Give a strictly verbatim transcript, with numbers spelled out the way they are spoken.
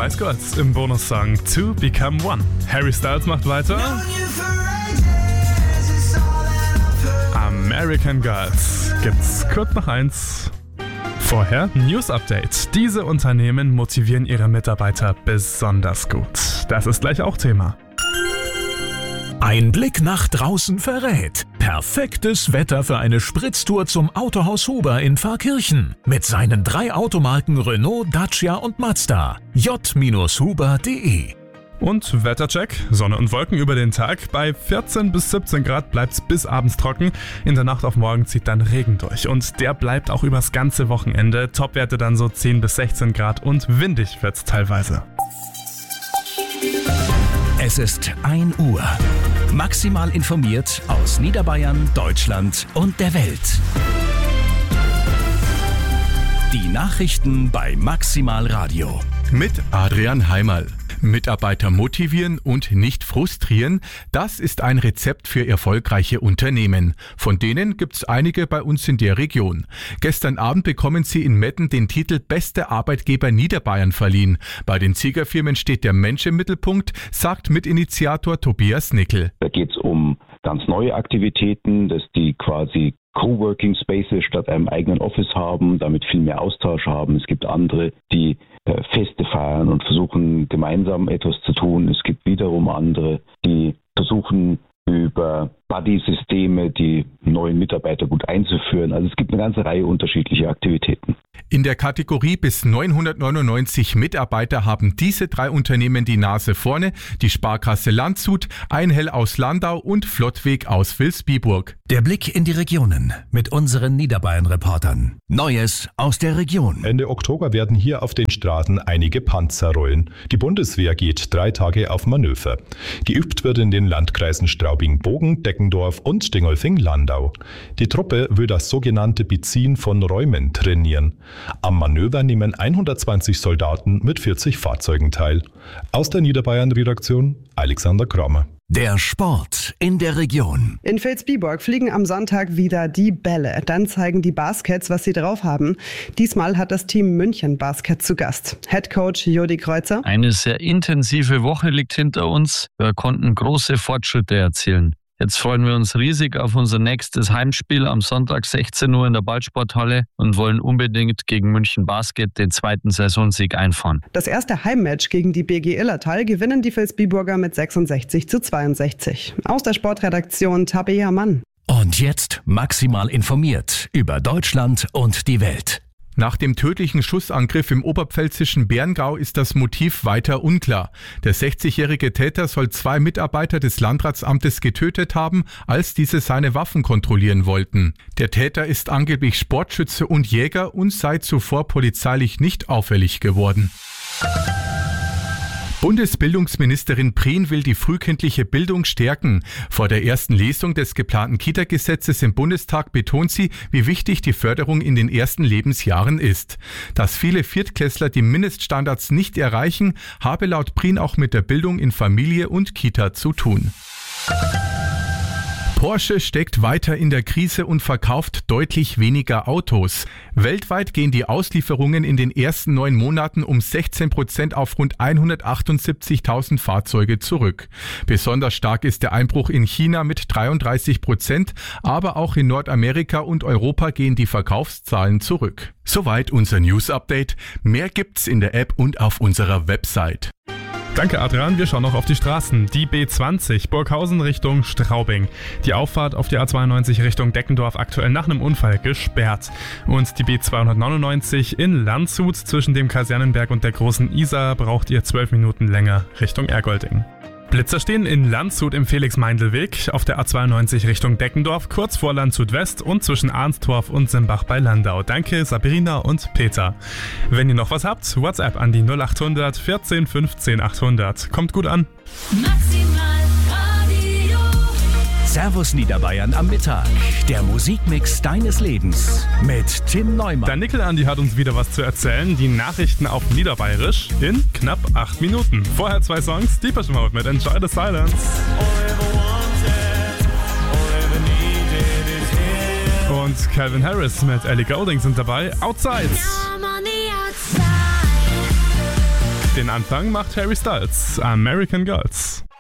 Spice Girls im Bonussong To Become One. Harry Styles macht weiter. American Girls gibt's kurz nach eins. Vorher News Update. Diese Unternehmen motivieren ihre Mitarbeiter besonders gut. Das ist gleich auch Thema. Ein Blick nach draußen verrät. Perfektes Wetter für eine Spritztour zum Autohaus Huber in Pfarrkirchen. Mit seinen drei Automarken Renault, Dacia und Mazda. j huber punkt de. Und Wettercheck. Sonne und Wolken über den Tag. Bei vierzehn bis siebzehn Grad bleibt es bis abends trocken. In der Nacht auf morgen zieht dann Regen durch. Und der bleibt auch übers ganze Wochenende. Topwerte dann so zehn bis sechzehn Grad und windig wird's teilweise. Es ist ein Uhr. Maximal informiert aus Niederbayern, Deutschland und der Welt. Die Nachrichten bei Maximal Radio. Mit Adrian Heimerl. Mitarbeiter motivieren und nicht frustrieren, das ist ein Rezept für erfolgreiche Unternehmen. Von denen gibt's einige bei uns in der Region. Gestern Abend bekommen sie in Metten den Titel Beste Arbeitgeber Niederbayern verliehen. Bei den Siegerfirmen steht der Mensch im Mittelpunkt, sagt Mitinitiator Tobias Nickel. Da geht's um ganz neue Aktivitäten, dass die quasi Coworking Spaces statt einem eigenen Office haben, damit viel mehr Austausch haben. Es gibt andere, die äh, Feste feiern und versuchen gemeinsam etwas zu tun. Es gibt wiederum andere, die versuchen über Buddy-Systeme die neuen Mitarbeiter gut einzuführen. Also es gibt eine ganze Reihe unterschiedlicher Aktivitäten. In der Kategorie bis neunhundertneunundneunzig Mitarbeiter haben diese drei Unternehmen die Nase vorne, die Sparkasse Landshut, Einhell aus Landau und Flottweg aus Vilsbiburg. Der Blick in die Regionen mit unseren Niederbayern-Reportern. Neues aus der Region. Ende Oktober werden hier auf den Straßen einige Panzer rollen. Die Bundeswehr geht drei Tage auf Manöver. Geübt wird in den Landkreisen Straubing-Bogen, Deckendorf und Dingolfing-Landau. Die Truppe will das sogenannte Beziehen von Räumen trainieren. Am Manöver nehmen hundertzwanzig Soldaten mit vierzig Fahrzeugen teil. Aus der Niederbayern-Redaktion Alexander Kramer. Der Sport in der Region. In Vilsbiburg fliegen am Sonntag wieder die Bälle. Dann zeigen die Baskets, was sie drauf haben. Diesmal hat das Team München Basket zu Gast. Headcoach Jodi Kreuzer. Eine sehr intensive Woche liegt hinter uns. Wir konnten große Fortschritte erzielen. Jetzt freuen wir uns riesig auf unser nächstes Heimspiel am Sonntag sechzehn Uhr in der Ballsporthalle und wollen unbedingt gegen München Basket den zweiten Saisonsieg einfahren. Das erste Heimmatch gegen die B G Illertal gewinnen die Vilsbiburger mit sechsundsechzig zu zweiundsechzig. Aus der Sportredaktion Tabea Mann. Und jetzt maximal informiert über Deutschland und die Welt. Nach dem tödlichen Schussangriff im oberpfälzischen Berngau ist das Motiv weiter unklar. Der sechzigjährige Täter soll zwei Mitarbeiter des Landratsamtes getötet haben, als diese seine Waffen kontrollieren wollten. Der Täter ist angeblich Sportschütze und Jäger und sei zuvor polizeilich nicht auffällig geworden. Bundesbildungsministerin Prien will die frühkindliche Bildung stärken. Vor der ersten Lesung des geplanten Kita-Gesetzes im Bundestag betont sie, wie wichtig die Förderung in den ersten Lebensjahren ist. Dass viele Viertklässler die Mindeststandards nicht erreichen, habe laut Prien auch mit der Bildung in Familie und Kita zu tun. Porsche steckt weiter in der Krise und verkauft deutlich weniger Autos. Weltweit gehen die Auslieferungen in den ersten neun Monaten um sechzehn Prozent auf rund hundertachtundsiebzigtausend Fahrzeuge zurück. Besonders stark ist der Einbruch in China mit dreiunddreißig Prozent, aber auch in Nordamerika und Europa gehen die Verkaufszahlen zurück. Soweit unser News-Update. Mehr gibt's in der App und auf unserer Website. Danke Adrian, wir schauen noch auf die Straßen. Die B zwanzig Burghausen Richtung Straubing. Die Auffahrt auf die A zweiundneunzig Richtung Deckendorf aktuell nach einem Unfall gesperrt. Und die B zweihundertneunundneunzig in Landshut zwischen dem Kasernenberg und der Großen Isar braucht ihr zwölf Minuten länger Richtung Ergolding. Blitzer stehen in Landshut im Felix-Meindl-Weg, auf der A zweiundneunzig Richtung Deckendorf, kurz vor Landshut West und zwischen Arnstorf und Simbach bei Landau. Danke Sabrina und Peter. Wenn ihr noch was habt, WhatsApp an die null achthundert vierzehn fünfzehn achthundert. Kommt gut an. Maximal Radio. Servus Niederbayern am Mittag. Der Musikmix deines Lebens mit Tim Neumann. Der Nickel Andi hat uns wieder was zu erzählen. Die Nachrichten auf Niederbayerisch in knapp acht Minuten. Vorher zwei Songs. Deepesh Mode mit Enjoy the Silence. Und Calvin Harris mit Ellie Goulding sind dabei. Outside. Den Anfang macht Harry Styles, American Girls.